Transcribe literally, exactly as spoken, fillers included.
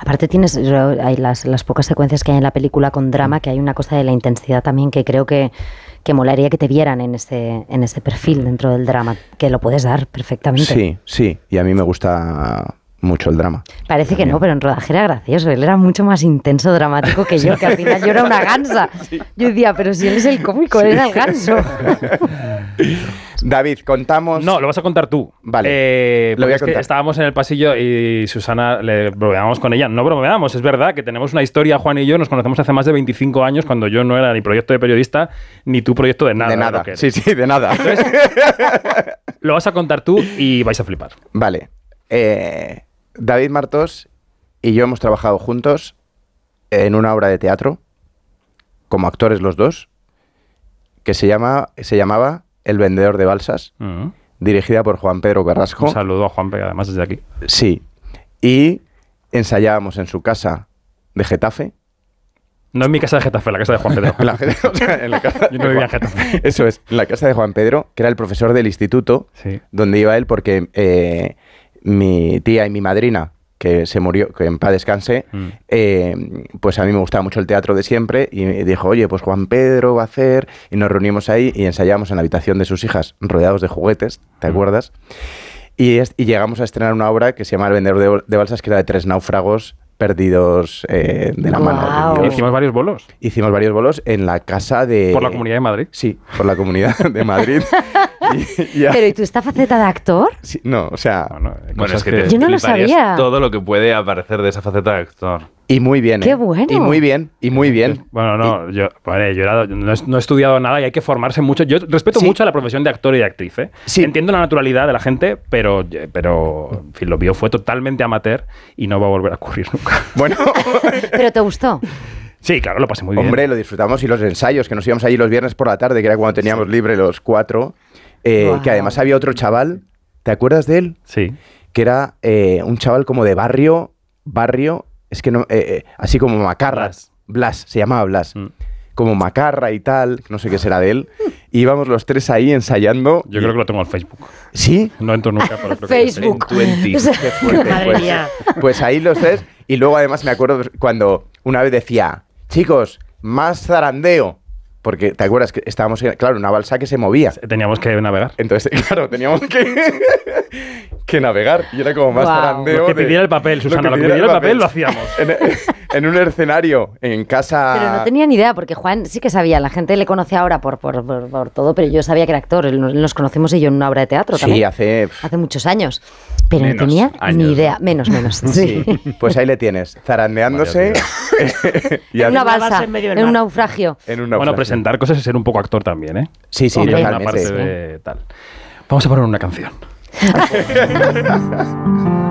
Aparte tienes hay las, las pocas secuencias que hay en la película con drama, que hay una cosa de la intensidad también que creo que, que molaría que te vieran en ese, en ese perfil dentro del drama, que lo puedes dar perfectamente. Sí, sí, y a mí me gusta mucho el drama. Parece que no, pero en rodaje era gracioso. Él era mucho más intenso, dramático que yo, que al final yo era una gansa. Sí. Yo decía, pero si él es el cómico, sí. Él era el ganso. David, contamos... No, lo vas a contar tú. Vale, eh, lo voy a es contar. Que estábamos en el pasillo y Susana, le bromeamos con ella. No bromeamos, es verdad que tenemos una historia, Juan y yo, nos conocemos hace más de veinticinco años, cuando yo no era ni proyecto de periodista, ni tu proyecto de nada. De nada, sí, sí, de nada. Entonces, lo vas a contar tú y vais a flipar. Vale. Eh, David Martos y yo hemos trabajado juntos en una obra de teatro, como actores los dos, que se, llama, se llamaba El vendedor de balsas, uh-huh. dirigida por Juan Pedro Carrasco. Un saludo a Juan Pedro, además desde aquí. Sí. Y ensayábamos en su casa de Getafe. No en mi casa de Getafe, en la casa de Juan Pedro. la, o sea, en la casa Yo no vivía en Getafe. Eso es, en la casa de Juan Pedro, que era el profesor del instituto, sí. donde iba él porque eh, mi tía y mi madrina, que se murió, que en paz descanse, mm. eh, pues a mí me gustaba mucho el teatro de siempre y me dijo, oye, pues Juan Pedro va a hacer, y nos reunimos ahí y ensayamos en la habitación de sus hijas, rodeados de juguetes, ¿te mm. acuerdas? Y, es, y llegamos a estrenar una obra que se llama El vendedor de, de balsas, que era de tres náufragos perdidos eh, de la wow. mano. De Hicimos varios bolos. Hicimos varios bolos en la casa de... ¿Por la Comunidad de Madrid? Sí, por la Comunidad de Madrid. y, y a... Pero ¿y tú esta faceta de actor? Sí, no, o sea... No, no, bueno, es que te yo no lo sabía. Todo lo que puede aparecer de esa faceta de actor. Y muy bien, ¿eh? ¡Qué bueno! Y muy bien, y muy bien. Bueno, no, y... yo, vale, yo era, no, he, no he estudiado nada y hay que formarse mucho. Yo respeto sí. mucho a la profesión de actor y de actriz, ¿eh? Sí. Entiendo la naturalidad de la gente, pero, pero en fin, lo mío fue totalmente amateur y no va a volver a ocurrir nunca. Bueno... ¿Pero te gustó? Sí, claro, lo pasé muy bien. Hombre, lo disfrutamos, y los ensayos, que nos íbamos allí los viernes por la tarde, que era cuando teníamos sí. libre los cuatro, eh, wow. que además había otro chaval, ¿te acuerdas de él? Sí. Que era eh, un chaval como de barrio, barrio, es que no, eh, eh, así como Macarras, Blas. Blas, se llamaba Blas, mm. como Macarra y tal, no sé qué será de él, y íbamos los tres ahí ensayando. Yo y... creo que lo tengo en Facebook. ¿Sí? No entro nunca, pero creo Facebook. que Facebook. Qué fuerte, Madre pues, mía. Pues ahí los tres, y luego además me acuerdo cuando una vez decía, chicos, más zarandeo. Porque, ¿te acuerdas? Que estábamos, en, claro, una balsa que se movía. Teníamos que navegar. Entonces, claro, teníamos que, que navegar. Y era como más wow. zarandeo. Lo que pidiera el papel, Susana. Lo que pidiera el papel, papel lo hacíamos. En, en un escenario, en casa... Pero no tenía ni idea, porque Juan sí que sabía. La gente le conoce ahora por, por, por, por todo, pero yo sabía que era actor. Nos conocimos y yo en una obra de teatro también. Sí, hace... Hace muchos años. Pero menos no tenía años, ni idea. Menos, menos. Sí. sí. Pues ahí le tienes, zarandeándose. y en una balsa, en, medio del en un naufragio. En un naufragio. Bueno, presentar cosas es ser un poco actor también, ¿eh? Sí, sí, Hombre, totalmente. Una parte de tal. Vamos a poner una canción.